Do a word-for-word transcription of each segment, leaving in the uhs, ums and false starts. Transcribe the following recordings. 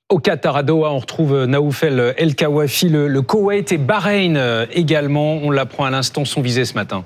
Au Qatar, à Doha, on retrouve Naoufel El Kawafi. Le, le Koweït et Bahreïn également, on l'apprend à l'instant, sont visés ce matin.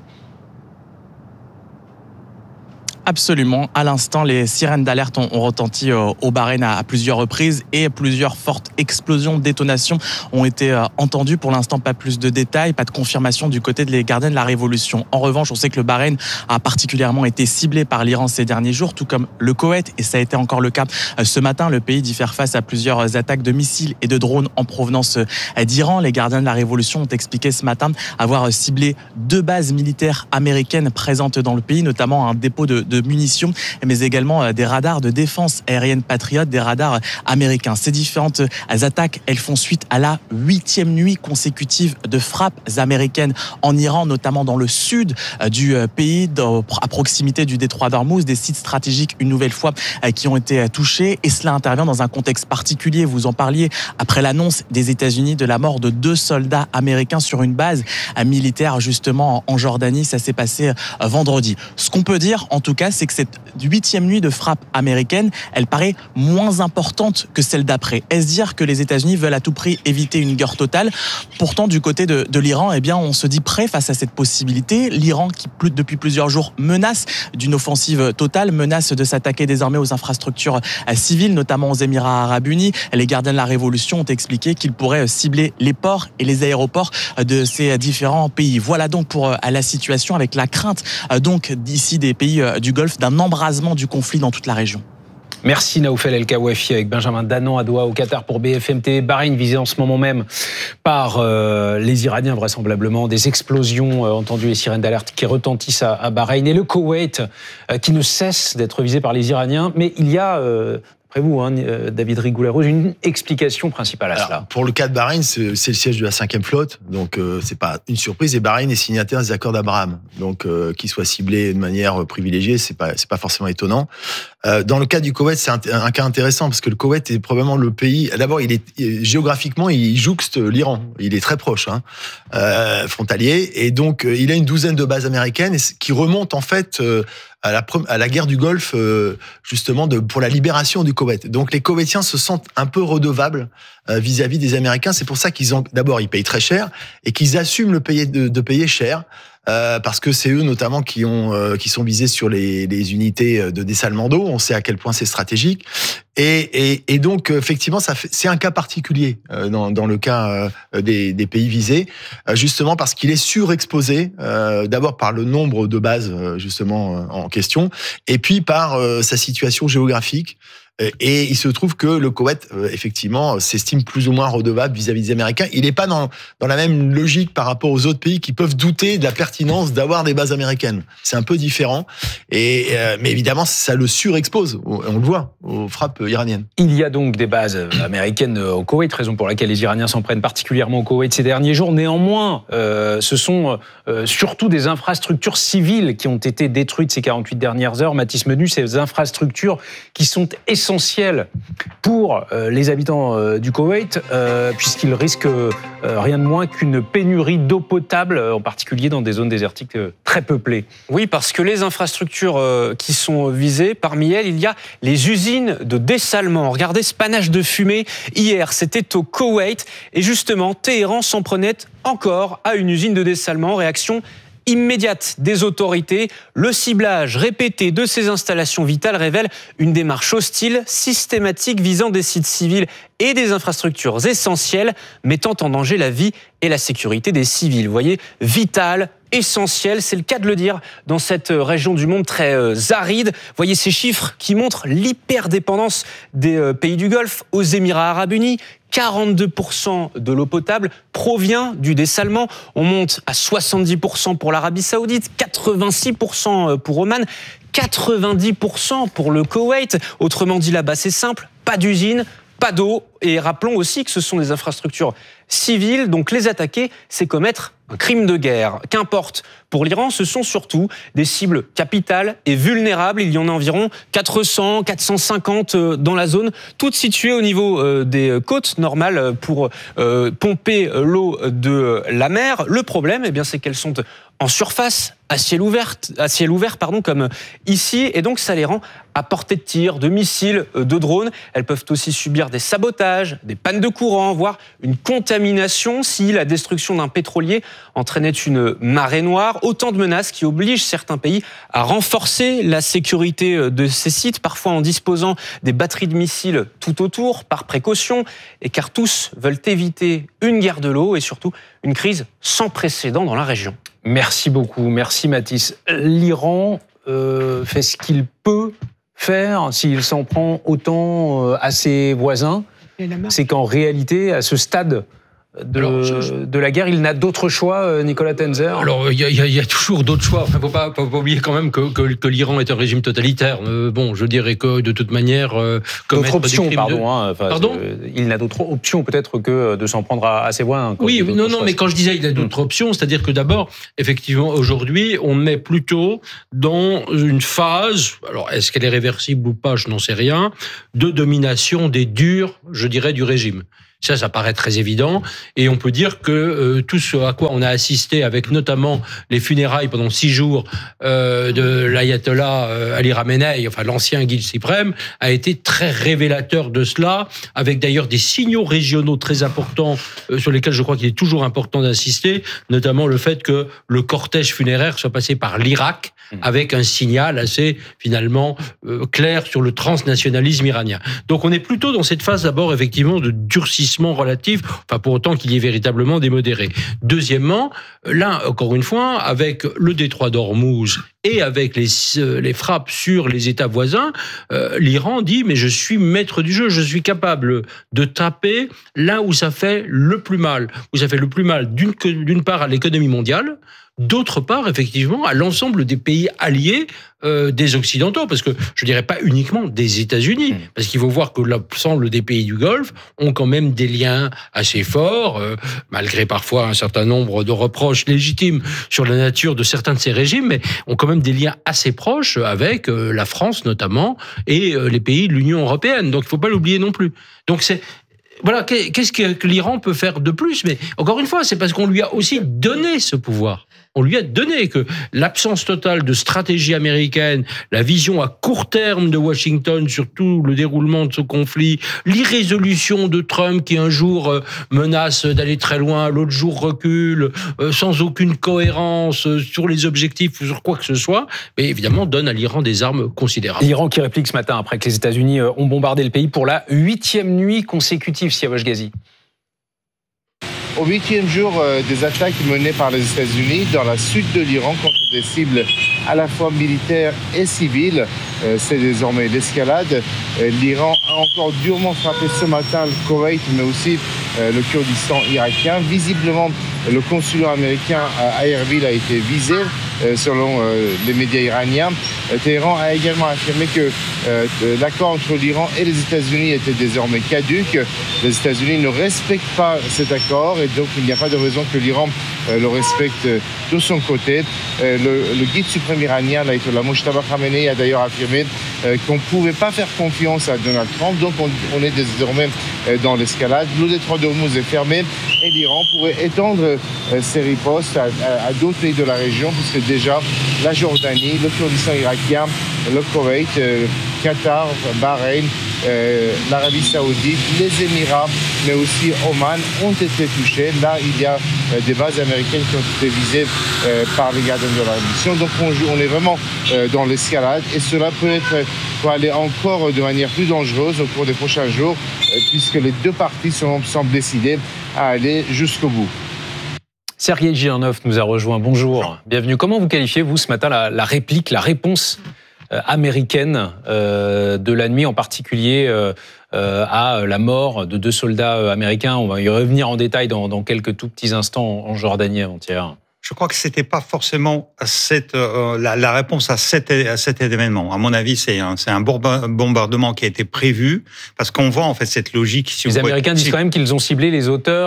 Absolument. À l'instant, les sirènes d'alerte ont, ont retenti euh, au Bahreïn à, à plusieurs reprises et plusieurs fortes explosions, détonations ont été euh, entendues. Pour l'instant, pas plus de détails, pas de confirmation du côté des gardiens de la Révolution. En revanche, on sait que le Bahreïn a particulièrement été ciblé par l'Iran ces derniers jours, tout comme le Koweït, et ça a été encore le cas euh, ce matin. Le pays dit faire face à plusieurs attaques de missiles et de drones en provenance euh, d'Iran. Les gardiens de la Révolution ont expliqué ce matin avoir ciblé deux bases militaires américaines présentes dans le pays, notamment un dépôt de de munitions, mais également des radars de défense aérienne Patriot, des radars américains. Ces différentes attaques, elles font suite à la huitième nuit consécutive de frappes américaines en Iran, notamment dans le sud du pays, à proximité du détroit d'Ormuz, des sites stratégiques une nouvelle fois qui ont été touchés. Et cela intervient dans un contexte particulier. Vous en parliez après l'annonce des États-Unis de la mort de deux soldats américains sur une base militaire justement en Jordanie. Ça s'est passé vendredi. Ce qu'on peut dire, en tout cas, c'est que cette huitième nuit de frappe américaine, elle paraît moins importante que celle d'après. Est-ce dire que les États-Unis veulent à tout prix éviter une guerre totale? Pourtant, du côté de, de l'Iran, eh bien, on se dit prêt face à cette possibilité. L'Iran, qui plus, depuis plusieurs jours menace d'une offensive totale, menace de s'attaquer désormais aux infrastructures civiles, notamment aux Émirats arabes unis. Les gardiens de la Révolution ont expliqué qu'ils pourraient cibler les ports et les aéroports de ces différents pays. Voilà donc pour la situation, avec la crainte donc d'ici des pays du Golfe d'un embrasement du conflit dans toute la région. Merci Naoufel El Kawafi avec Benjamin Danan à Doha au Qatar pour B F M T. Bahreïn visé en ce moment même par euh, les Iraniens vraisemblablement. Des explosions, euh, entendu les sirènes d'alerte qui retentissent à, à Bahreïn. Et le Koweït euh, qui ne cesse d'être visé par les Iraniens. Mais il y a... Euh, Après vous, hein, David Rigoulet-Rose, une explication principale à Alors, cela. Pour le cas de Bahreïn, c'est, c'est le siège de la cinquième flotte, donc euh, c'est pas une surprise. Et Bahreïn est signataire des accords d'Abraham, donc euh, qu'il soit ciblé de manière privilégiée, c'est pas c'est pas forcément étonnant. Euh, dans le cas du Koweït, c'est un, un cas intéressant parce que le Koweït est probablement le pays. D'abord, il est géographiquement, il jouxte l'Iran, il est très proche, hein, euh, frontalier, et donc il a une douzaine de bases américaines qui remontent en fait. Euh, à la, à la guerre du Golfe, euh, justement, de, pour la libération du Koweït. Donc les Koweïtiens se sentent un peu redevables euh, vis-à-vis des Américains. C'est pour ça qu'ils ont, d'abord, ils payent très cher et qu'ils assument le payer, de, de payer cher. Euh, parce que c'est eux notamment qui ont euh, qui sont visés sur les, les unités de dessalement d'eau. On sait à quel point c'est stratégique. Et, et, et donc effectivement, ça fait, c'est un cas particulier euh, dans, dans le cas euh, des, des pays visés, euh, justement parce qu'il est surexposé, euh, d'abord par le nombre de bases euh, justement euh, en question, et puis par euh, sa situation géographique. Et il se trouve que le Koweït, effectivement, s'estime plus ou moins redevable vis-à-vis des Américains. Il n'est pas dans, dans la même logique par rapport aux autres pays qui peuvent douter de la pertinence d'avoir des bases américaines. C'est un peu différent. Et, euh, mais évidemment, ça le surexpose, on le voit, aux frappes iraniennes. Il y a donc des bases américaines au Koweït, raison pour laquelle les Iraniens s'en prennent particulièrement au Koweït ces derniers jours. Néanmoins, euh, ce sont euh, surtout des infrastructures civiles qui ont été détruites ces quarante-huit dernières heures. Mathis Menu, ces infrastructures qui sont essentielles essentiel pour euh, les habitants euh, du Koweït, euh, puisqu'ils risquent euh, rien de moins qu'une pénurie d'eau potable, en particulier dans des zones désertiques euh, très peuplées. Oui, parce que les infrastructures euh, qui sont visées, parmi elles, il y a les usines de dessalement. Regardez ce panache de fumée. Hier, c'était au Koweït. Et justement, Téhéran s'en prenait encore à une usine de dessalement. Réaction immédiate des autorités. Le ciblage répété de ces installations vitales révèle une démarche hostile, systématique, visant des sites civils et des infrastructures essentielles, mettant en danger la vie et la sécurité des civils. Vous voyez, vital, essentiel, c'est le cas de le dire, dans cette région du monde très euh, aride. Vous voyez ces chiffres qui montrent l'hyperdépendance des euh, pays du Golfe aux Émirats arabes unis. quarante-deux pour cent de l'eau potable provient du dessalement. On monte à soixante-dix pour cent pour l'Arabie Saoudite, quatre-vingt-six pour cent pour Oman, quatre-vingt-dix pour cent pour le Koweït. Autrement dit, là-bas, c'est simple, pas d'usine, pas d'eau. Et rappelons aussi que ce sont des infrastructures civiles, donc les attaquer, c'est commettre un crime de guerre. Qu'importe, pour l'Iran, ce sont surtout des cibles capitales et vulnérables. Il y en a environ quatre cents, quatre cent cinquante dans la zone, toutes situées au niveau des côtes normales pour pomper l'eau de la mer. Le problème, eh bien, c'est qu'elles sont en surface, à ciel ouvert, à ciel ouvert pardon, comme ici, et donc ça les rend à portée de tir, de missiles, de drones. Elles peuvent aussi subir des sabotages, des pannes de courant, voire une contamination si la destruction d'un pétrolier entraînait une marée noire. Autant de menaces qui obligent certains pays à renforcer la sécurité de ces sites, parfois en disposant des batteries de missiles tout autour, par précaution, et car tous veulent éviter une guerre de l'eau et surtout une crise sans précédent dans la région. Merci beaucoup, merci Mathis. L'Iran euh, fait ce qu'il peut faire s'il s'en prend autant à ses voisins. C'est qu'en réalité, à ce stade de, Alors, je, je... de la guerre, il n'a d'autre choix, Nicolas Tenzer? Alors, il y, y, y a toujours d'autres choix. Il ne faut pas, faut pas oublier quand même que, que, que l'Iran est un régime totalitaire. Euh, bon, je dirais que de toute manière... Euh, d'autres options, pardon. De... Hein, pardon euh, il n'a d'autres options peut-être que de s'en prendre à, à ses voisins. Oui, non, non, mais quand je disais il a d'autres hum. options, c'est-à-dire que d'abord, effectivement, aujourd'hui, on est plutôt dans une phase, alors est-ce qu'elle est réversible ou pas, je n'en sais rien, de domination des durs, je dirais, du régime. Ça, ça paraît très évident. Et on peut dire que euh, tout ce à quoi on a assisté, avec notamment les funérailles pendant six jours euh, de l'ayatollah euh, Ali Khamenei, enfin l'ancien guide suprême, a été très révélateur de cela, avec d'ailleurs des signaux régionaux très importants euh, sur lesquels je crois qu'il est toujours important d'insister, notamment le fait que le cortège funéraire soit passé par l'Irak, avec un signal assez, finalement, euh, clair sur le transnationalisme iranien. Donc on est plutôt dans cette phase d'abord, effectivement, de durcissement relatif, enfin pour autant qu'il y ait véritablement des modérés. Deuxièmement, là, encore une fois, avec le détroit d'Ormuz et avec les, euh, les frappes sur les États voisins, euh, l'Iran dit « mais je suis maître du jeu, je suis capable de taper là où ça fait le plus mal, où ça fait le plus mal d'une, d'une part à l'économie mondiale, d'autre part, effectivement, à l'ensemble des pays alliés euh, des Occidentaux, parce que je dirais pas uniquement des États-Unis, parce qu'il faut voir que l'ensemble des pays du Golfe ont quand même des liens assez forts, euh, malgré parfois un certain nombre de reproches légitimes sur la nature de certains de ces régimes, mais ont quand même des liens assez proches avec euh, la France notamment et euh, les pays de l'Union européenne. Donc il faut pas l'oublier non plus. Donc c'est Voilà, qu'est-ce que l'Iran peut faire de plus? Mais encore une fois, c'est parce qu'on lui a aussi donné ce pouvoir. On lui a donné que l'absence totale de stratégie américaine, la vision à court terme de Washington sur tout le déroulement de ce conflit, l'irrésolution de Trump qui un jour menace d'aller très loin, l'autre jour recule, sans aucune cohérence sur les objectifs ou sur quoi que ce soit, mais évidemment donne à l'Iran des armes considérables. L'Iran qui réplique ce matin après que les États-Unis ont bombardé le pays pour la huitième nuit consécutive, Siavash Ghazi. Au huitième jour euh, des attaques menées par les États-Unis dans la sud de l'Iran contre des cibles à la fois militaires et civiles, euh, c'est désormais l'escalade. Euh, L'Iran a encore durement frappé ce matin le Koweït, mais aussi euh, le Kurdistan irakien. Visiblement, le consulat américain à Erbil a été visé, euh, selon euh, les médias iraniens. Euh, Téhéran a également affirmé que euh, l'accord entre l'Iran et les États-Unis était désormais caduque. Les États-Unis ne respectent pas cet accord et donc il n'y a pas de raison que l'Iran euh, le respecte de son côté. Euh, le, le guide suprême iranien, l'ayatollah Mojtaba Khamenei, a d'ailleurs affirmé euh, qu'on ne pouvait pas faire confiance à Donald Trump, donc on, on est désormais euh, dans l'escalade. Le détroit d'Ormuz est fermé et l'Iran pourrait étendre euh, ses ripostes à, à, à d'autres pays de la région, puisque déjà la Jordanie, le Kurdistan irakien, le Koweït, euh, Qatar, Bahreïn, euh, l'Arabie Saoudite, les Émirats, mais aussi Oman ont été touchés. Là, il y a euh, des bases américaines qui ont été visées euh, par les gardiens de la révolution. Donc on, on est vraiment euh, dans l'escalade et cela peut être peut aller encore de manière plus dangereuse au cours des prochains jours, euh, puisque les deux parties sont, semblent décidées à aller jusqu'au bout. Sergei Girnov nous a rejoint. Bonjour, bienvenue. Comment vous qualifiez, vous, ce matin, la, la réplique, la réponse euh, américaine euh, de la nuit, en particulier euh, euh, à la mort de deux soldats américains? On va y revenir en détail dans, dans quelques tout petits instants en Jordanie avant-hier. Je crois que c'était pas forcément cette, euh, la, la réponse à cet, à cet événement. À mon avis, c'est un, c'est un bombardement qui a été prévu, parce qu'on voit en fait cette logique. Si les Américains disent quand même qu'ils ont ciblé les auteurs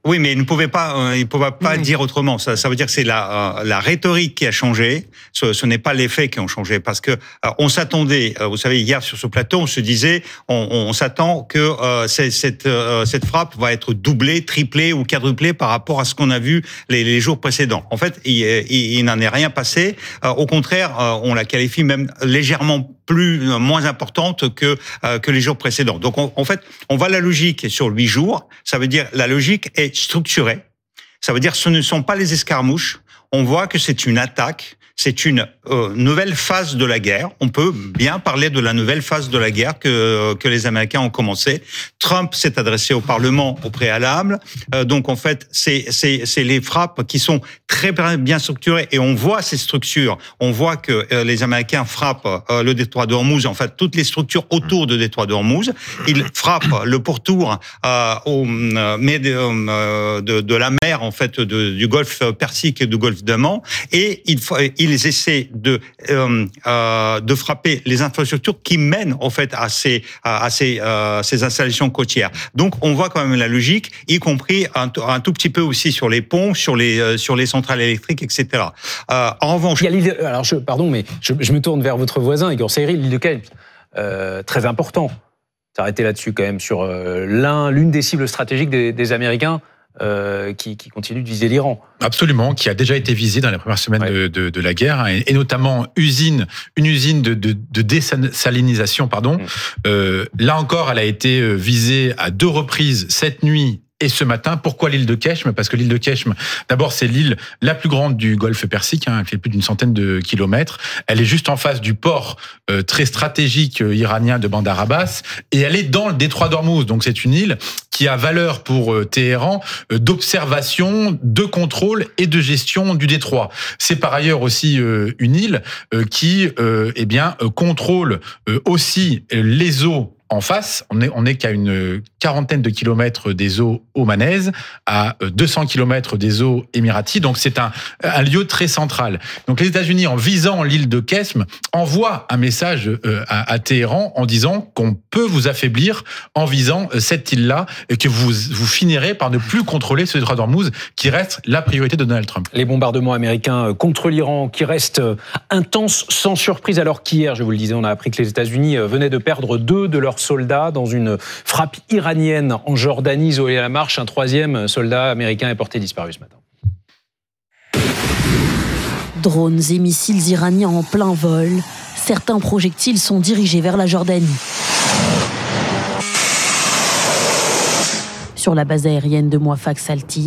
Oui, mais il ne pouvait pas, euh, il ne pouvait pas mmh. dire autrement. Ça, ça veut dire que c'est la, euh, la rhétorique qui a changé. Ce, ce n'est pas les faits qui ont changé, parce que euh, on s'attendait. Euh, vous savez, hier sur ce plateau, on se disait, on, on s'attend que euh, c'est, cette, euh, cette frappe va être doublée, triplée ou quadruplée par rapport à ce qu'on a vu les, les jours précédents. En fait, il, il, il n'en est rien passé. Euh, au contraire, euh, on la qualifie même légèrement plus moins importante que euh, que les jours précédents. Donc, on, en fait, on va la logique sur huit jours. Ça veut dire la logique est structurée. Ça veut dire ce ne sont pas les escarmouches. On voit que c'est une attaque. C'est une euh, nouvelle phase de la guerre. On peut bien parler de la nouvelle phase de la guerre que que les Américains ont commencé. Trump s'est adressé au Parlement au préalable. Euh, donc en fait, c'est c'est c'est les frappes qui sont très bien structurées, et on voit ces structures. On voit que euh, les Américains frappent euh, le détroit d'Ormuz, en fait toutes les structures autour de détroit d'Ormuz. Ils frappent le pourtour euh, au euh, mais de, euh, de de la mer, en fait, de, du Golfe Persique et du Golfe d'Oman, et il faut ils essaient de euh, euh, de frapper les infrastructures qui mènent en fait à ces à ces euh, ces installations côtières. Donc on voit quand même la logique, y compris un, un tout petit peu aussi sur les ponts, sur les euh, sur les centrales électriques, et cetera. Euh, en revanche, il y a l'île de, alors je pardon, mais je, je me tourne vers votre voisin Igor Seiri, l'île de Kelp, euh, très important. S'arrêter là-dessus quand même sur euh, l'un l'une des cibles stratégiques des, des Américains. Euh, qui, qui continue de viser l'Iran. Absolument, qui a déjà été visé dans les premières semaines ouais. de, de, de la guerre, hein, et, et notamment usine, une usine de, de, de désalinisation, pardon. Mmh. Euh, là encore, elle a été visée à deux reprises cette nuit et ce matin. Pourquoi l'île de Keshm ? Parce que l'île de Keshm, d'abord, c'est l'île la plus grande du Golfe Persique, hein, elle fait plus d'une centaine de kilomètres. Elle est juste en face du port euh, très stratégique euh, iranien de Bandar Abbas, et elle est dans le détroit d'Ormuz. Donc c'est une île qui a valeur pour euh, Téhéran euh, d'observation, de contrôle et de gestion du détroit. C'est par ailleurs aussi euh, une île euh, qui, euh, eh bien, euh, contrôle euh, aussi les eaux en face. On est, on est qu'à une quarantaine de kilomètres des eaux omanaises, à deux cents kilomètres des eaux émiraties. Donc c'est un, un lieu très central. Donc les États-Unis, en visant l'île de Keshm, envoient un message à, à Téhéran en disant qu'on peut vous affaiblir en visant cette île-là, et que vous, vous finirez par ne plus contrôler ce détroit d'Ormuz qui reste la priorité de Donald Trump. Les bombardements américains contre l'Iran qui restent intenses sans surprise, alors qu'hier, je vous le disais, on a appris que les États-Unis venaient de perdre deux de leurs soldats dans une frappe iranienne en Jordanie. Zoé Lamarche, un troisième soldat américain est porté disparu ce matin. Drones et missiles iraniens en plein vol. Certains projectiles sont dirigés vers la Jordanie. Sur la base aérienne de Mouafaq Salti,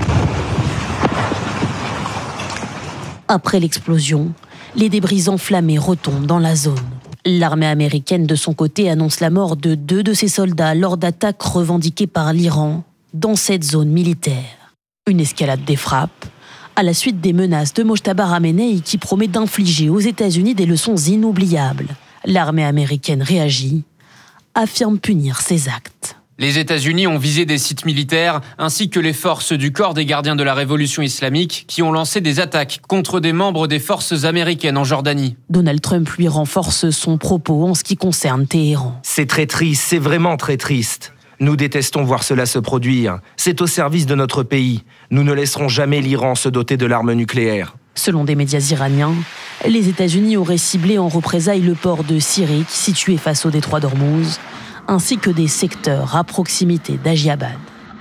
après l'explosion, les débris enflammés retombent dans la zone. L'armée américaine, de son côté, annonce la mort de deux de ses soldats lors d'attaques revendiquées par l'Iran dans cette zone militaire. Une escalade des frappes, à la suite des menaces de Mojtaba Khamenei qui promet d'infliger aux États-Unis des leçons inoubliables. L'armée américaine réagit, affirme punir ces actes. Les États-Unis ont visé des sites militaires ainsi que les forces du corps des gardiens de la révolution islamique qui ont lancé des attaques contre des membres des forces américaines en Jordanie. Donald Trump lui renforce son propos en ce qui concerne Téhéran. C'est très triste, c'est vraiment très triste. Nous détestons voir cela se produire. C'est au service de notre pays. Nous ne laisserons jamais l'Iran se doter de l'arme nucléaire. Selon des médias iraniens, les États-Unis auraient ciblé en représailles le port de Sirik, situé face au détroit d'Ormuz, ainsi que des secteurs à proximité d'Ajiabad.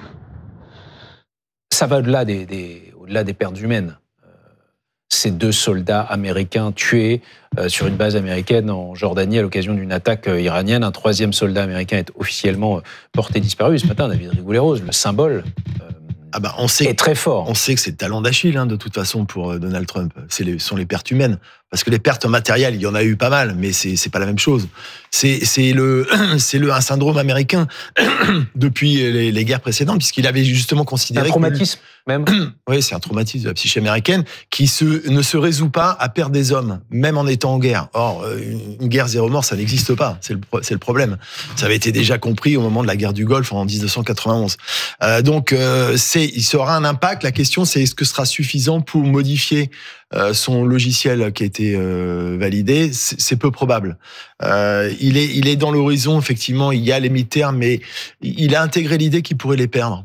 Ça va au-delà des, des, au-delà des pertes humaines. Euh, ces deux soldats américains tués euh, sur une base américaine en Jordanie à l'occasion d'une attaque euh, iranienne. Un troisième soldat américain est officiellement euh, porté disparu. Ce matin, David Rigoulet-Rose, le symbole euh, ah bah on sait est très fort. On sait que c'est le talon d'Achille, hein, de toute façon, pour Donald Trump. C'est les, sont les pertes humaines. Parce que les pertes matérielles, il y en a eu pas mal, mais c'est, c'est pas la même chose. C'est, c'est, le, c'est le, un syndrome américain depuis les, les guerres précédentes, puisqu'il avait justement considéré... Un traumatisme, que, même. Oui, c'est un traumatisme de la psyché américaine qui se, ne se résout pas à perdre des hommes, même en étant en guerre. Or, une guerre zéro mort, ça n'existe pas. C'est le, c'est le problème. Ça avait été déjà compris au moment de la guerre du Golfe en dix-neuf cent quatre-vingt-onze. Euh, donc, euh, c'est, il sera un impact. La question, c'est est-ce que ce sera suffisant pour modifier Euh, son logiciel qui a été euh, validé, c'est, c'est peu probable. Euh, il est, il est dans l'horizon, effectivement, il y a les mi-termes, mais il a intégré l'idée qu'il pourrait les perdre.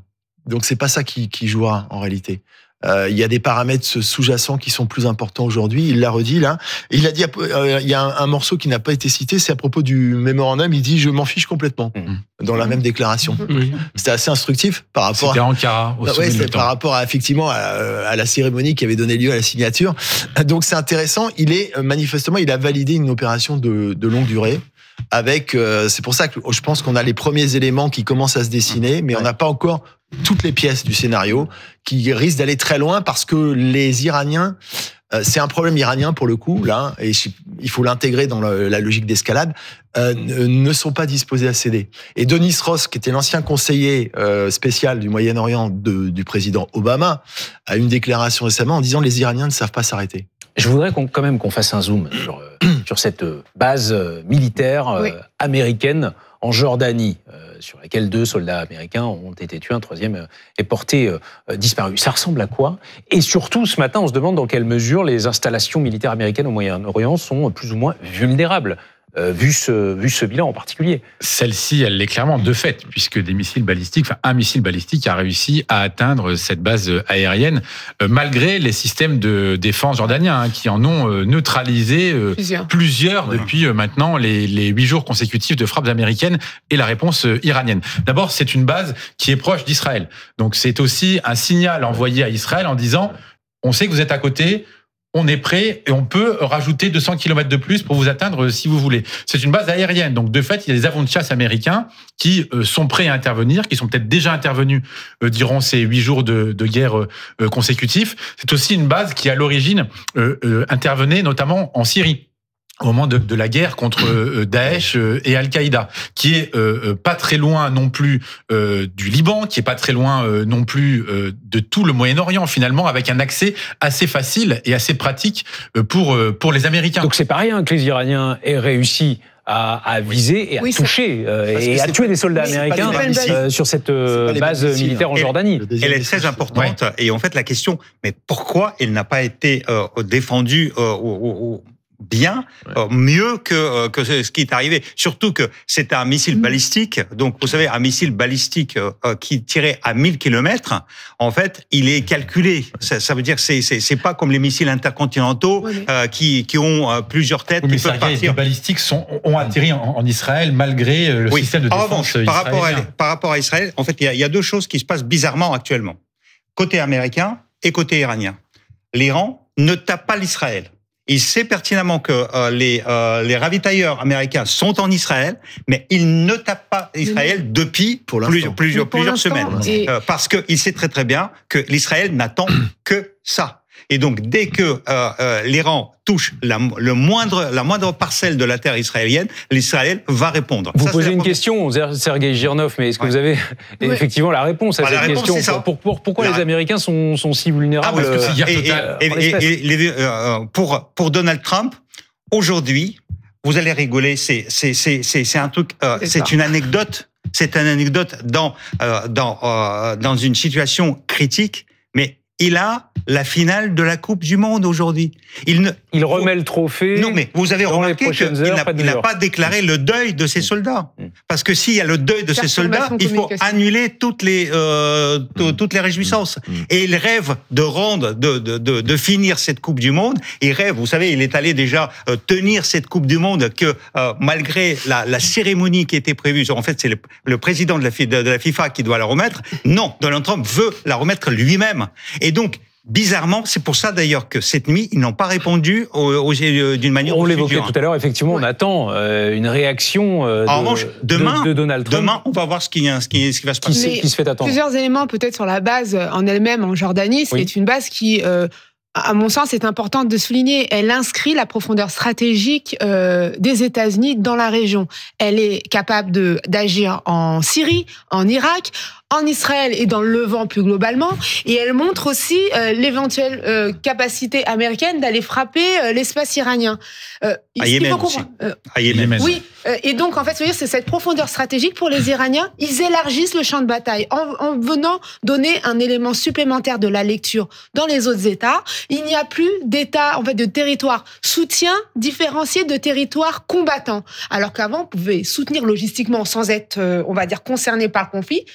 Donc c'est pas ça qui, qui jouera en réalité. Euh, il y a des paramètres sous-jacents qui sont plus importants aujourd'hui. Il l'a redit là. Il a dit, euh, il y a un, un morceau qui n'a pas été cité, c'est à propos du mémorandum. Il dit, je m'en fiche complètement. Mmh. Dans la même déclaration. Mmh. C'était assez instructif par rapport. C'était à Ankara. Au ah, ouais, c'était par rapport à effectivement à, à la cérémonie qui avait donné lieu à la signature. Donc c'est intéressant. Il est manifestement, il a validé une opération de, de longue durée. Avec, euh, c'est pour ça que je pense qu'on a les premiers éléments qui commencent à se dessiner, mais ouais. on n'a pas encore toutes les pièces du scénario qui risquent d'aller très loin parce que les Iraniens, euh, c'est un problème iranien pour le coup là, et il faut l'intégrer dans le, la logique d'escalade, euh, ne sont pas disposés à céder. Et Denis Ross, qui était l'ancien conseiller euh, spécial du Moyen-Orient de, du président Obama, a une déclaration récemment en disant les Iraniens ne savent pas s'arrêter. Je voudrais qu'on, quand même qu'on fasse un zoom sur, sur cette base militaire oui. américaine en Jordanie, euh, sur laquelle deux soldats américains ont été tués, un troisième est porté euh, disparu. Ça ressemble à quoi ? Et surtout, ce matin, on se demande dans quelle mesure les installations militaires américaines au Moyen-Orient sont plus ou moins vulnérables. Euh, vu ce vu ce bilan en particulier. Celle-ci, elle l'est clairement de fait, puisque des missiles balistiques, enfin un missile balistique a réussi à atteindre cette base aérienne, euh, malgré les systèmes de défense jordaniens hein, qui en ont euh, neutralisé euh, plusieurs, plusieurs ouais. depuis euh, maintenant les les huit jours consécutifs de frappes américaines et la réponse euh, iranienne. D'abord, c'est une base qui est proche d'Israël, donc c'est aussi un signal envoyé à Israël en disant on sait que vous êtes à côté. On est prêt et on peut rajouter deux cents kilomètres de plus pour vous atteindre si vous voulez. C'est une base aérienne. Donc, de fait, il y a des avions de chasse américains qui sont prêts à intervenir, qui sont peut-être déjà intervenus durant ces huit jours de, de guerre consécutifs. C'est aussi une base qui, à l'origine, euh, euh, intervenait notamment en Syrie. Au moment de, de la guerre contre euh, Daesh euh, et Al-Qaïda, qui est euh, pas très loin non plus euh, du Liban, qui est pas très loin euh, non plus euh, de tout le Moyen-Orient finalement, avec un accès assez facile et assez pratique euh, pour euh, pour les Américains. Donc c'est pas rien que les Iraniens aient réussi à, à viser et à oui, toucher euh, et à tuer des soldats américains euh, sur cette euh, base militaire en Jordanie. Elle, elle est très importante ouais. et en fait la question, mais pourquoi elle n'a pas été euh, défendue euh, au, au bien, ouais. euh, mieux que, euh, que ce qui est arrivé. Surtout que c'était un missile mmh. balistique. Donc, vous savez, un missile balistique euh, qui tirait à mille kilomètres, en fait, il est calculé. Ça, ça veut dire que c'est, c'est, c'est pas comme les missiles intercontinentaux ouais, mais... euh, qui, qui ont euh, plusieurs têtes. Oui, mais qui peuvent partir. Les balistiques sont, ont atterri en, en Israël malgré le oui. système de défense en revanche, par rapport, à, par rapport à Israël, en fait, il y, a, il y a deux choses qui se passent bizarrement actuellement. Côté américain et côté iranien. L'Iran ne tape pas l'Israël. Il sait pertinemment que euh, les, euh, les ravitailleurs américains sont en Israël, mais il ne tape pas Israël depuis pour plusieurs, plusieurs, plusieurs semaines. Et... Euh, parce qu'il sait très très bien que l'Israël n'attend que ça. Et donc, dès que euh, euh, l'Iran touche la, le moindre, la moindre parcelle de la terre israélienne, l'Israël va répondre. Vous ça, posez une question, Sergei Girnov, mais est-ce que ouais. vous avez ouais. effectivement la réponse à bah, cette réponse, question pour, pour, Pourquoi la... les Américains sont, sont si vulnérables ah, parce que c'est guerre totale et, et, et, et, les, euh, pour, pour Donald Trump, aujourd'hui, vous allez rigoler, c'est, c'est, c'est, c'est, c'est un truc, euh, c'est, c'est une anecdote, c'est une anecdote dans, euh, dans, euh, dans une situation critique, mais il a la finale de la Coupe du Monde aujourd'hui. Il, ne, il remet le trophée. Non, mais vous avez remarqué qu'il n'a, il n'a pas déclaré le deuil de ses soldats. Parce que s'il y a le deuil de ses soldats, il faut annuler toutes les euh, t- toutes les réjouissances. Et il rêve de rendre, de, de de de finir cette Coupe du Monde. Il rêve, vous savez, il est allé déjà euh, tenir cette Coupe du Monde que euh, malgré la, la cérémonie qui était prévue, en fait, c'est le, le président de la, de, de la FIFA qui doit la remettre. Non, Donald Trump veut la remettre lui-même. Et donc, bizarrement, c'est pour ça d'ailleurs que cette nuit, ils n'ont pas répondu aux, aux, d'une manière. On l'évoquait tout à l'heure, effectivement, ouais. on attend euh, une réaction euh, de, en revanche, demain, de, de Donald Trump. Demain, on va voir ce qui, ce qui, ce qui va se passer. Qui, qui se fait attendre. Plusieurs éléments peut-être sur la base en elle-même en Jordanie. C'est oui. une base qui... Euh, à mon sens, c'est important de souligner, elle inscrit la profondeur stratégique euh, des États-Unis dans la région. Elle est capable de d'agir en Syrie, en Irak, en Israël et dans le Levant plus globalement. Et elle montre aussi euh, l'éventuelle euh, capacité américaine d'aller frapper euh, l'espace iranien. Euh, à Yémen aussi. Euh, à Yémen. Oui. Euh, et donc, en fait, c'est cette profondeur stratégique pour les Iraniens. Ils élargissent le champ de bataille en, en venant donner un élément supplémentaire de la lecture dans les autres États. Il n'y a plus d'État, en fait, de territoire soutien différencié de territoire combattant. Alors qu'avant, on pouvait soutenir logistiquement sans être, euh, on va dire, concerné par le conflit. Les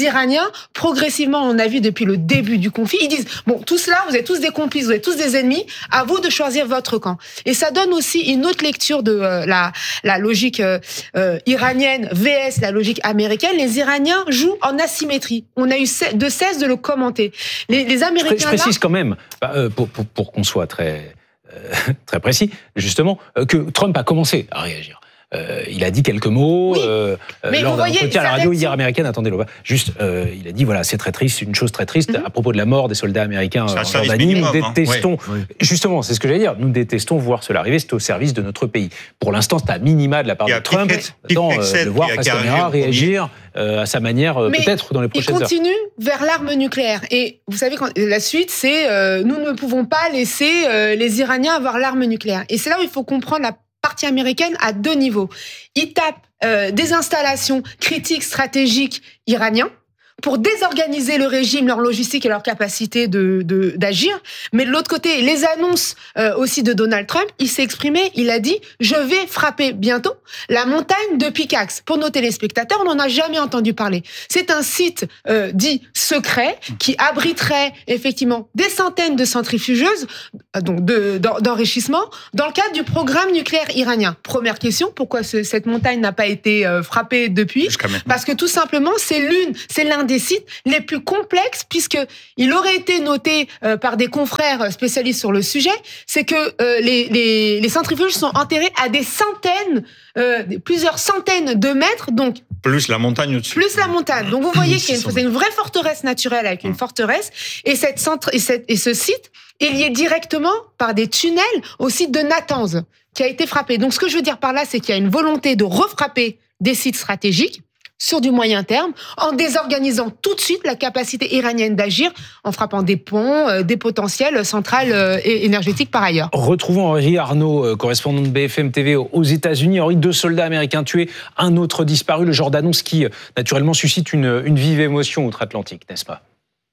Iraniens, progressivement, on a vu depuis le début du conflit, ils disent, bon, tout cela, vous êtes tous des complices, vous êtes tous des ennemis, à vous de choisir votre camp. Et ça donne aussi une autre lecture de euh, la, la logique euh, euh, iranienne versus la logique américaine. Les Iraniens jouent en asymétrie. On a eu de cesse de le commenter. Les, les Américains. Je précise là, quand même, euh, pour, pour, pour qu'on soit très, euh, très précis, justement, euh, que Trump a commencé à réagir. Euh, il a dit quelques mots oui, euh, lors d'un entretien à la radio hier américaine. Attendez, juste, euh, il a dit voilà, c'est très triste, c'est une chose très triste mm-hmm. à propos de la mort des soldats américains en Jordanie. Nous détestons, hein. oui, oui. justement, c'est ce que j'allais dire. Nous détestons voir cela arriver. C'est au service de notre pays. Pour l'instant, c'est à minima de la part de Trump dans, euh, de voir face caméra réagir euh, à sa manière, euh, peut-être dans les prochaines heures. Il continue heures. vers l'arme nucléaire. Et vous savez, quand, la suite, c'est euh, nous ne pouvons pas laisser euh, les Iraniens avoir l'arme nucléaire. Et c'est là où il faut comprendre la partie américaine à deux niveaux. Ils tapent euh, des installations critiques stratégiques iraniens pour désorganiser le régime, leur logistique et leur capacité de, de, d'agir. Mais de l'autre côté, les annonces euh, aussi de Donald Trump, il s'est exprimé, il a dit « Je vais frapper bientôt la montagne de Pickaxe ». Pour nos téléspectateurs, on n'en a jamais entendu parler. C'est un site euh, dit secret qui abriterait effectivement des centaines de centrifugeuses euh, donc de, d'enrichissement dans le cadre du programme nucléaire iranien. Première question, pourquoi ce, cette montagne n'a pas été euh, frappée depuis ? Parce que tout simplement, c'est l'une, c'est l'un des sites les plus complexes, puisqu'il aurait été noté euh, par des confrères spécialistes sur le sujet, c'est que euh, les, les, les centrifuges sont enterrés à des centaines, euh, plusieurs centaines de mètres, donc plus la montagne au-dessus. Plus la montagne. Donc vous voyez qu'il y a une, c'est une vraie forteresse naturelle avec une forteresse, et, cette centre, et, cette, et ce site est lié directement par des tunnels au site de Natanz, qui a été frappé. Donc ce que je veux dire par là, c'est qu'il y a une volonté de refrapper des sites stratégiques sur du moyen terme, en désorganisant tout de suite la capacité iranienne d'agir, en frappant des ponts, euh, des potentiels centrales euh, et énergétiques par ailleurs. Retrouvons Henri Arnaud, euh, correspondant de B F M T V aux États-Unis. Henri, deux soldats américains tués, un autre disparu, le genre d'annonce qui, euh, naturellement, suscite une, une vive émotion outre-Atlantique, n'est-ce pas ?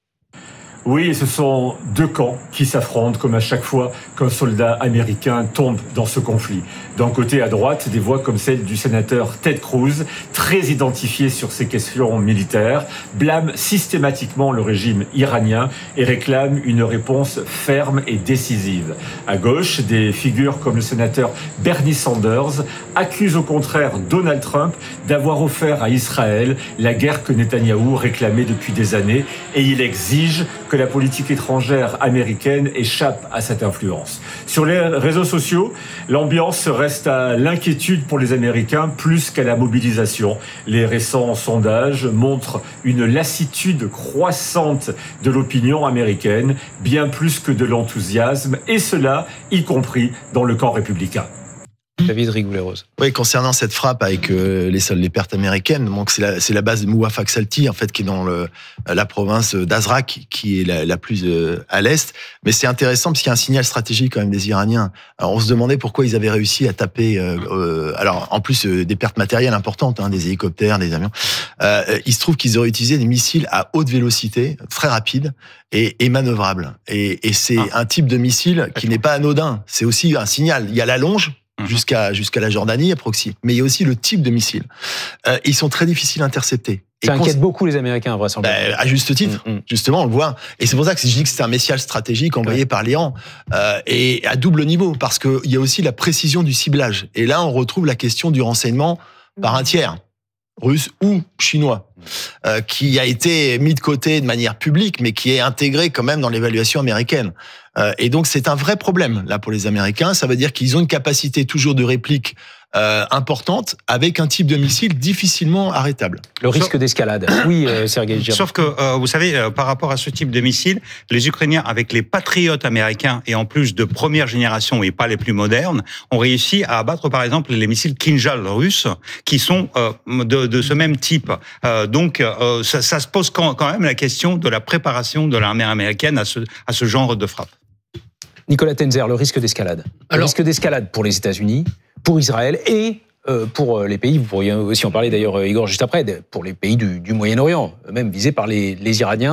Oui, ce sont deux camps qui s'affrontent comme à chaque fois qu'un soldat américain tombe dans ce conflit. D'un côté, à droite, des voix comme celle du sénateur Ted Cruz, très identifié sur ces questions militaires, blâme systématiquement le régime iranien et réclame une réponse ferme et décisive. À gauche, des figures comme le sénateur Bernie Sanders accusent au contraire Donald Trump d'avoir offert à Israël la guerre que Netanyahou réclamait depuis des années, et il exige que la politique étrangère américaine échappe à cette influence. Sur les réseaux sociaux, l'ambiance reste à l'inquiétude pour les Américains plus qu'à la mobilisation. Les récents sondages montrent une lassitude croissante de l'opinion américaine, bien plus que de l'enthousiasme, et cela y compris dans le camp républicain. David Rigoulet-Rose. Oui, concernant cette frappe avec euh, les, les pertes américaines, donc c'est la, c'est la base de Mouafaq Salti, en fait, qui est dans le, la province d'Azraq, qui est la, la plus euh, à l'est. Mais c'est intéressant parce qu'il y a un signal stratégique quand même des Iraniens. Alors, on se demandait pourquoi ils avaient réussi à taper. Euh, euh, alors, en plus euh, des pertes matérielles importantes, hein, des hélicoptères, des avions. Euh, il se trouve qu'ils auraient utilisé des missiles à haute vélocité, très rapides et, et manœuvrables. Et, et c'est ah. un type de missile qui n'est pas anodin. C'est aussi un signal. Il y a la longe. Jusqu'à, jusqu'à la Jordanie, à proxy. Mais il y a aussi le type de missile. Euh, ils sont très difficiles à intercepter. Ça inquiète beaucoup les Américains, vraisemblablement. Ben, à juste titre, mmh, mmh. justement, on le voit. Et c'est pour ça que je dis que c'est un message stratégique envoyé ouais. par l'Iran. Euh, et à double niveau, parce qu'il y a aussi la précision du ciblage. Et là, on retrouve la question du renseignement par un tiers, russe ou chinois, euh, qui a été mis de côté de manière publique, mais qui est intégré quand même dans l'évaluation américaine. Euh, et donc, c'est un vrai problème, là, pour les Américains. Ça veut dire qu'ils ont une capacité toujours de réplique euh, importante, avec un type de missile difficilement arrêtable. Le risque Sauf... d'escalade. Oui, euh, Sergei Girkin. Sauf que, euh, vous savez, euh, par rapport à ce type de missile, les Ukrainiens, avec les patriotes américains, et en plus de première génération et pas les plus modernes, ont réussi à abattre, par exemple, les missiles Kinjal russes, qui sont euh, de, de ce même type. Euh, donc, euh, ça, ça se pose quand, quand même la question de la préparation de l'armée américaine à ce, à ce genre de frappe. Nicolas Tenzer, le risque d'escalade. Le Alors, risque d'escalade pour les États-Unis, pour Israël et euh, pour les pays, vous pourriez aussi en parler d'ailleurs, Igor, juste après, pour les pays du, du Moyen-Orient, même visés par les, les Iraniens.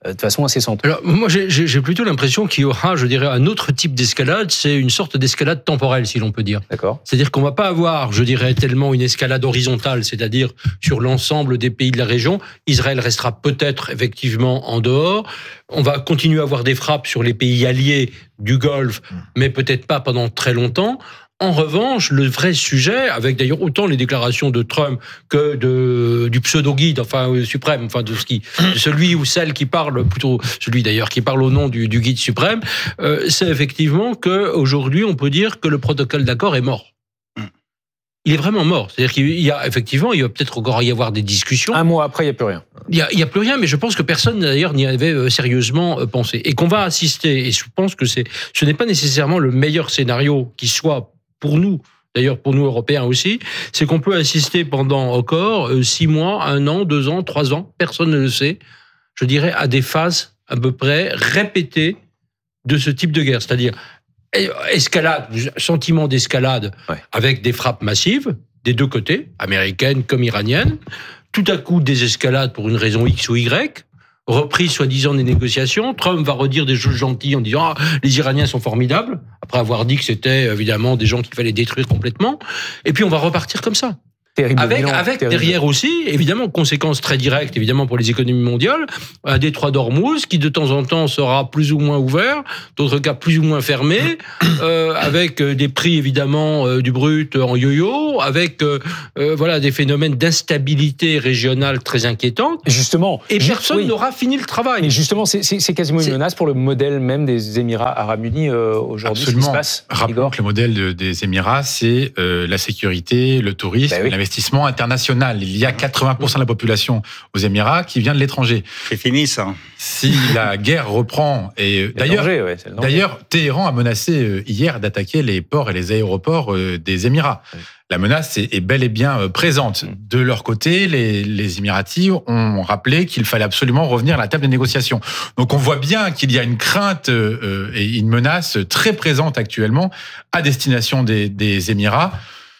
de façon incessante. Alors, moi, j'ai, j'ai plutôt l'impression qu'il y aura, je dirais, un autre type d'escalade. C'est une sorte d'escalade temporelle, si l'on peut dire. D'accord. C'est-à-dire qu'on va pas avoir, je dirais, tellement une escalade horizontale, c'est-à-dire sur l'ensemble des pays de la région. Israël restera peut-être effectivement en dehors. On va continuer à avoir des frappes sur les pays alliés du Golfe, mais peut-être pas pendant très longtemps. En revanche, le vrai sujet, avec d'ailleurs autant les déclarations de Trump que de, du pseudo-guide, enfin euh, suprême, enfin de ce qui, de celui ou celle qui parle, plutôt celui d'ailleurs qui parle au nom du, du guide suprême, euh, c'est effectivement qu'aujourd'hui on peut dire que le protocole d'accord est mort. Il est vraiment mort. C'est-à-dire qu'il y a effectivement, il va peut-être encore y avoir des discussions. Un mois après, il n'y a plus rien. Il n'y a, il y a plus rien, mais je pense que personne d'ailleurs n'y avait sérieusement pensé. Et qu'on va assister, et je pense que c'est, ce n'est pas nécessairement le meilleur scénario qui soit pour nous, d'ailleurs pour nous Européens aussi, c'est qu'on peut assister pendant encore six mois, un an, deux ans, trois ans, personne ne le sait, je dirais à des phases à peu près répétées de ce type de guerre. C'est-à-dire escalade, sentiment d'escalade ouais. avec des frappes massives des deux côtés, américaines comme iraniennes, tout à coup des escalades pour une raison X ou Y, reprise soi-disant des négociations. Trump va redire des choses gentilles en disant ah, les Iraniens sont formidables, après avoir dit que c'était évidemment des gens qu'il fallait détruire complètement. Et puis on va repartir comme ça. Terrible avec bilan, avec terrible. Derrière aussi, évidemment, conséquences très directes, évidemment, pour les économies mondiales, un détroit d'Ormuz qui, de temps en temps, sera plus ou moins ouvert, d'autres cas plus ou moins fermé, euh, avec des prix, évidemment, euh, du brut en yo-yo, avec euh, euh, voilà, des phénomènes d'instabilité régionale très inquiétants. Justement. Et juste, personne oui. n'aura fini le travail. Mais justement, c'est, c'est, c'est quasiment une c'est... menace pour le modèle même des Émirats Arabes Unis euh, aujourd'hui. Absolument. Ce qui se passe, Rappelons que le modèle de, des Émirats, c'est euh, la sécurité, le tourisme, ben oui. l'investissement international. Il y a quatre-vingts pour cent de la population aux Émirats qui vient de l'étranger. C'est fini, ça. Si la guerre reprend, et d'ailleurs, danger, ouais, d'ailleurs, Téhéran a menacé hier d'attaquer les ports et les aéroports des Émirats. Oui. La menace est bel et bien présente. De leur côté, les, les Émiratis ont rappelé qu'il fallait absolument revenir à la table des négociations. Donc on voit bien qu'il y a une crainte euh, et une menace très présente actuellement à destination des, des Émirats.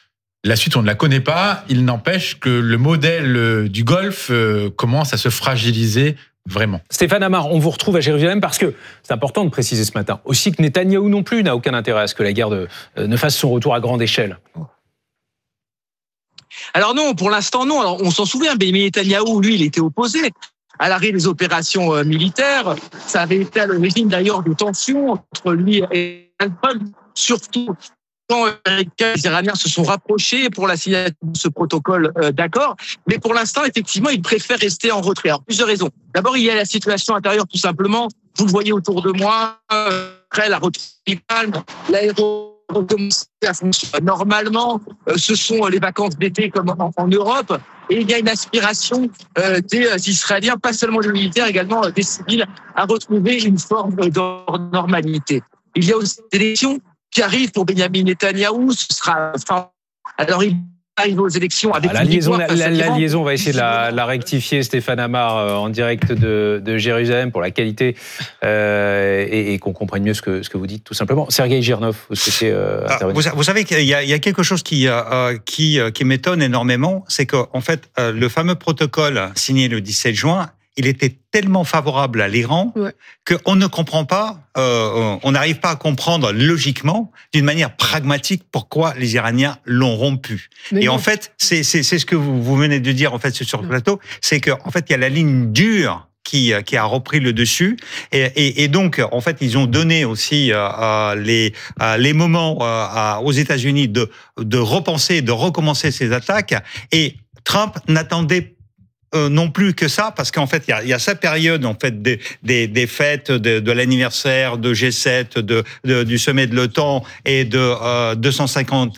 La suite, on ne la connaît pas. Il n'empêche que le modèle du Golfe commence à se fragiliser vraiment. Stéphane Amar, on vous retrouve à Jérusalem parce que c'est important de préciser ce matin aussi que Netanyahou non plus n'a aucun intérêt à ce que la guerre de, euh, ne fasse son retour à grande échelle. Alors non, pour l'instant non. Alors on s'en souvient, Benjamin Netanyahou, lui, il était opposé à l'arrêt des opérations euh, militaires. Ça avait été à l'origine d'ailleurs de tensions entre lui et Trump, surtout quand les Iraniens se sont rapprochés pour la signature de ce protocole euh, d'accord. Mais pour l'instant, effectivement, ils préfèrent rester en retrait. Alors, plusieurs raisons. D'abord, il y a la situation intérieure, tout simplement. Vous le voyez autour de moi, euh, après la reprise du calme, l'aéro commence à fonctionner normalement. Euh, ce sont les vacances d'été comme en, en Europe. Et il y a une aspiration euh, des Israéliens, pas seulement des militaires, également des civils, à retrouver une forme de normalité. Il y a aussi des élections qui arrive pour Benjamin Netanyahou, ce sera enfin, alors il arrive aux élections avec ah, la, liaison, la, la, la liaison, on va essayer de la, la rectifier, Stéphane Amar, euh, en direct de, de Jérusalem pour la qualité euh, et, et qu'on comprenne mieux ce que, ce que vous dites, tout simplement. Sergueï Girnov, vous souhaitez euh, ah, intervenir. Vous, vous savez qu'il y a, il y a quelque chose qui, euh, qui, qui m'étonne énormément, c'est qu'en fait, euh, le fameux protocole signé le dix-sept juin, il était tellement favorable à l'Iran ouais. qu'on ne comprend pas, euh, on n'arrive pas à comprendre logiquement, d'une manière pragmatique, pourquoi les Iraniens l'ont rompu. Mais et non. en fait, c'est, c'est, c'est ce que vous, vous venez de dire en fait sur le plateau, c'est que en fait il y a la ligne dure qui, qui a repris le dessus, et, et, et donc en fait ils ont donné aussi euh, les, euh, les moments euh, aux États-Unis de, de repenser, de recommencer ces attaques, et Trump n'attendait Euh, non plus que ça, parce qu'en fait, il y a, il y a cette période en fait des, des, des fêtes de, de l'anniversaire de G sept, de, de du sommet de l'OTAN et de euh, deux cent cinquante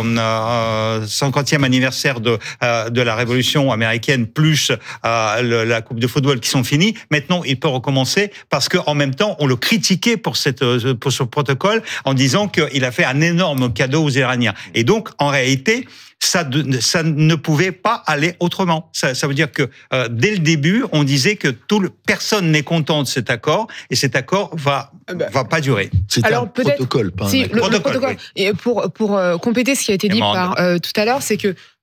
euh, cinquantième anniversaire de euh, de la Révolution américaine, plus euh, le, la Coupe de football qui sont finis. Maintenant, il peut recommencer parce que en même temps, on le critiquait pour cette pour ce protocole en disant qu'il a fait un énorme cadeau aux Iraniens. Et donc, en réalité, ça, ça ne pouvait pas aller autrement. Ça, ça veut dire que euh, dès le début, on disait que tout le, personne n'est content de cet accord et cet accord va bah, va pas durer. C'est alors, un protocole, pas un si, accord. Le, protocole, le protocole. Oui. Et pour pour euh, compléter ce qui a été dit par euh, tout à l'heure, c'est que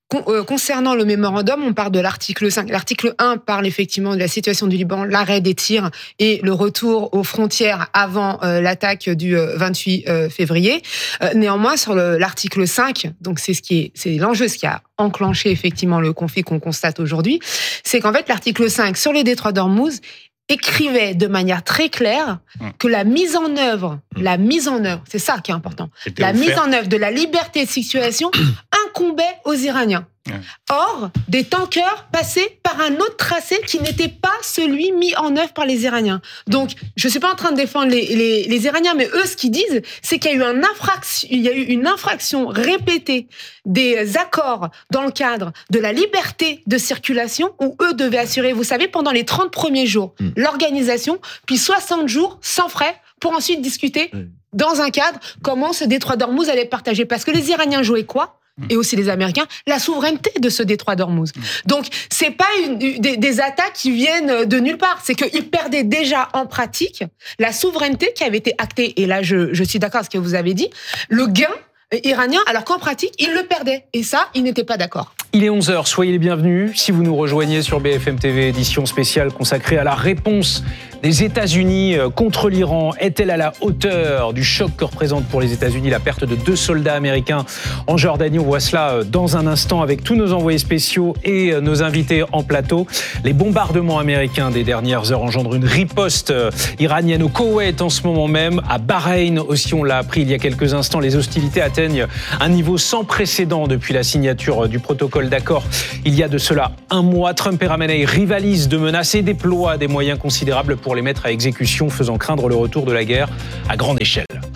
Con, euh, concernant le mémorandum, on parle de l'article cinq. L'article un parle effectivement de la situation du Liban, l'arrêt des tirs et le retour aux frontières avant euh, l'attaque du euh, vingt-huit février. Euh, néanmoins, sur le, l'article cinq, donc c'est ce qui est, c'est l'enjeu, ce qui a enclenché effectivement le conflit qu'on constate aujourd'hui, c'est qu'en fait l'article cinq sur les détroits d'Ormuz écrivait de manière très claire que la mise en œuvre, la mise en œuvre, c'est ça qui est important, C'était la offert. mise en œuvre de la liberté de circulation incombait aux Iraniens. Or, des tankers passaient par un autre tracé qui n'était pas celui mis en œuvre par les Iraniens. Donc, je ne suis pas en train de défendre les, les, les Iraniens, mais eux, ce qu'ils disent, c'est qu'il y a eu, un infraction, il y a eu une infraction répétée des accords dans le cadre de la liberté de circulation où eux devaient assurer, vous savez, pendant les trente premiers jours, mmh. l'organisation, puis soixante jours sans frais pour ensuite discuter mmh. dans un cadre comment ce détroit d'Ormuz allait être partagé. Parce que les Iraniens jouaient quoi ? Et aussi les Américains, la souveraineté de ce détroit d'Ormuz. Donc, c'est pas une, des, des attaques qui viennent de nulle part. C'est qu'ils perdaient déjà en pratique la souveraineté qui avait été actée. Et là, je, je suis d'accord avec ce que vous avez dit. Le gain iranien, alors qu'en pratique, ils le perdaient. Et ça, ils n'étaient pas d'accord. Il est onze heures, soyez les bienvenus. Si vous nous rejoignez sur B F M T V, édition spéciale consacrée à la réponse des États-Unis contre l'Iran, est-elle à la hauteur du choc que représente pour les États-Unis la perte de deux soldats américains en Jordanie? On voit cela dans un instant avec tous nos envoyés spéciaux et nos invités en plateau. Les bombardements américains des dernières heures engendrent une riposte iranienne au Koweït en ce moment même. À Bahreïn aussi, on l'a appris il y a quelques instants, les hostilités atteignent un niveau sans précédent depuis la signature du protocole d'accord il y a de cela un mois. Trump et Khamenei rivalisent de menaces et déploient des moyens considérables pour les mettre à exécution, faisant craindre le retour de la guerre à grande échelle.